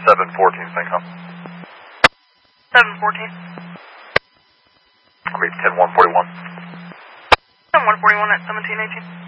714 Syncom. 714. Great, 10141. 141 at 1718.